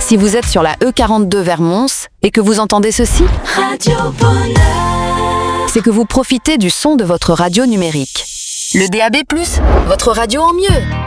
Si vous êtes sur la E42 vers Mons et que vous entendez ceci, Radio Bonheur. c'est que vous profitez du son de votre radio numérique. Le DAB+, votre radio en mieux.